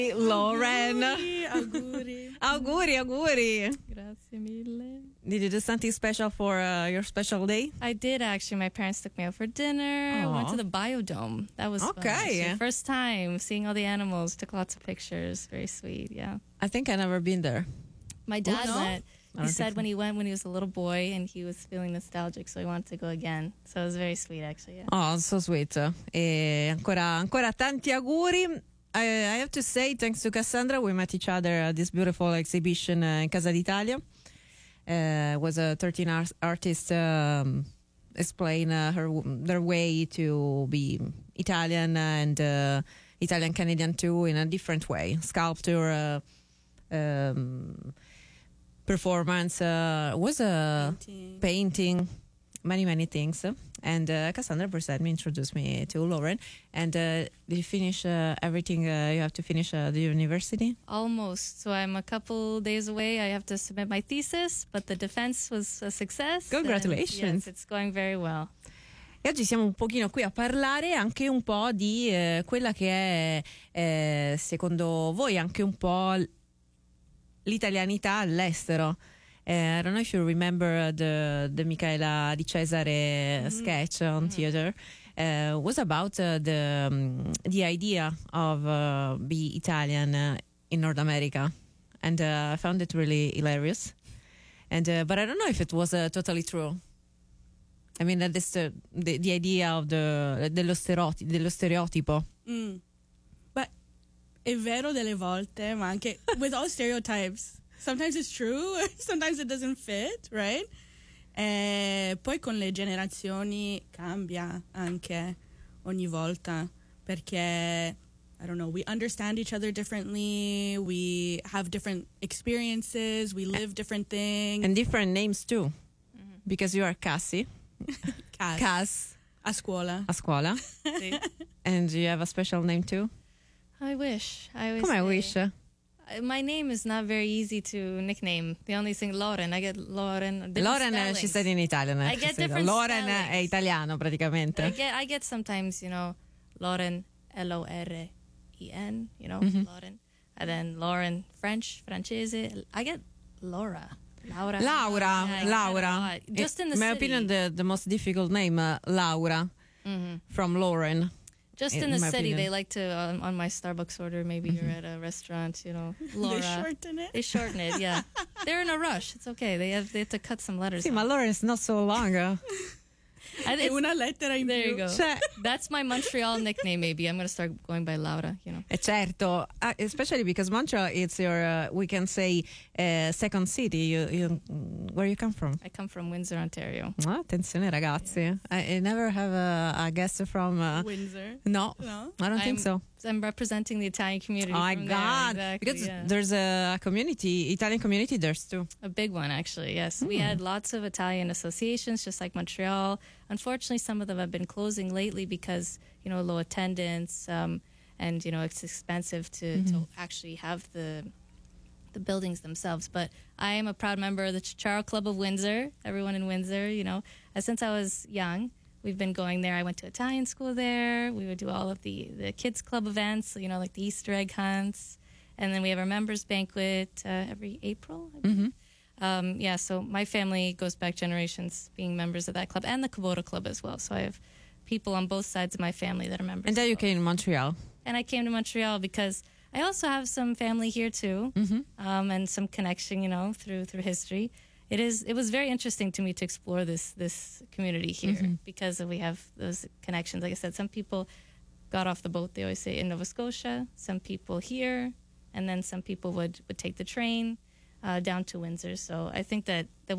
Lauren. Auguri. Auguri. Grazie mille. Did you do something special for your special day? I did actually. My parents took me out for dinner. Aw. Went to the biodome. That was fun, Okay. actually. First time seeing all the animals. Took lots of pictures. Very sweet. Yeah. I think I never been there. My dad no? went. I don't He said think so. when he went when he was a little boy and he was feeling nostalgic, so he wanted to go again. So it was very sweet, actually. Yeah. Oh, so sweet. E ancora tanti auguri. I have to say, thanks to Cassandra, we met each other at this beautiful exhibition in Casa d'Italia. Was a 13 artist explain their way to be Italian and Italian Canadian too in a different way. Sculpture, performance, was a painting, many things. And Cassandra presented me, introduced me to Lauren. And did you finish everything you have to finish the university? Almost. So I'm a couple days away. I have to submit my thesis, but the defense was a success. Congratulations. And yes, it's going very well. E oggi siamo un pochino qui a parlare anche un po' di quella che è, secondo voi, anche un po' l'italianità all'estero. I don't know if you remember the Micaela Di Cesare sketch on theater. Was about the idea of be Italian in North America, and I found it really hilarious. And but I don't know if it was totally true. I mean, that is the idea of dello stereotipo. But è vero delle volte, ma anche with all stereotypes. Sometimes it's true, sometimes it doesn't fit, right? E poi con le generazioni cambia anche ogni volta perché, I don't know, we understand each other differently, we have different experiences, we live different things. And different names too, because you are Cassie. Cass. A scuola. A scuola. See? And you have a special name too? I wish. I always Come I say- wish. My name is not very easy to nickname. The only thing, Lauren. I get Lauren. different Lauren, spellings. she said in Italian. I she get said. different Lauren spellings. è italiano praticamente. I get sometimes, Lauren, Loren, Lauren. And then Lauren, Francese. I get Laura. Laura. Yeah, I get it a Laura. lot. Just in the In my city. opinion, the most difficult name, Laura, from Lauren. Just in in the my city, opinion. they like to, on my Starbucks order, maybe you're at a restaurant, Laura. They shorten it. They shorten it, yeah. They're in a rush. It's okay. They have to cut some letters. Sì, ma out. Lauren is not so long. È una lettera in There più. you go. Cioè, That's my Montreal nickname, maybe. I'm going to start going by Laura, certo, especially because Montreal, it's your, we can say, second city. Where you come from? I come from Windsor, Ontario. Attenzione ragazzi. I never have a guest from... Windsor. No, No? I don't think so. I'm representing the Italian community. Oh my from God. There. Exactly, Because yeah. there's a community, Italian community there's too. A big one, actually, yes. We had lots of Italian associations, just like Montreal. Unfortunately, some of them have been closing lately because, low attendance, and, it's expensive to actually have the buildings themselves. But I am a proud member of the Chicharo Club of Windsor, everyone in Windsor, Since I was young, we've been going there. I went to Italian school there. We would do all of the kids club events, like the Easter egg hunts. And then we have our members banquet every April, I believe. So my family goes back generations being members of that club and the Kubota Club as well. So I have people on both sides of my family that are members. And then as you well. came to Montreal. And I came to Montreal because I also have some family here too, and some connection, through history. It was very interesting to me to explore this community here because we have those connections. Like I said, some people got off the boat, they always say, in Nova Scotia, some people here, and then some people would take the train down to Windsor. So I think that